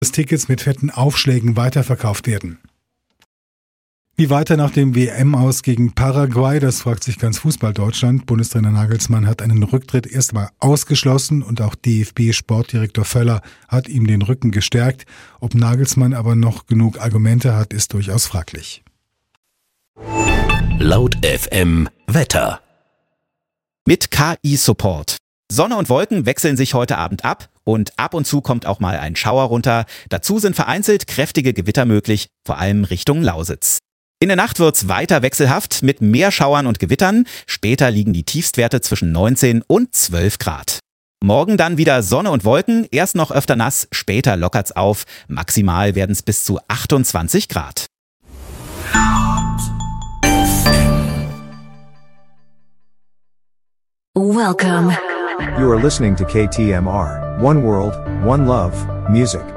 Tickets mit fetten Aufschlägen weiterverkauft werden. Wie weiter nach dem WM-Aus gegen Paraguay, das fragt sich ganz Fußball-Deutschland. Bundestrainer Nagelsmann hat einen Rücktritt erstmal ausgeschlossen und auch DFB-Sportdirektor Völler hat ihm den Rücken gestärkt. Ob Nagelsmann aber noch genug Argumente hat, ist durchaus fraglich. Laut FM Wetter. Mit KI-Support. Sonne und Wolken wechseln sich heute Abend ab und ab und zu kommt auch mal ein Schauer runter. Dazu sind vereinzelt kräftige Gewitter möglich, vor allem Richtung Lausitz. In der Nacht wird's weiter wechselhaft mit mehr Schauern und Gewittern. Später liegen die Tiefstwerte zwischen 19 und 12 Grad. Morgen dann wieder Sonne und Wolken, erst noch öfter nass, später lockert's auf. Maximal werden's bis zu 28 Grad. Welcome. You are listening to KTMR, One World, One Love, Music.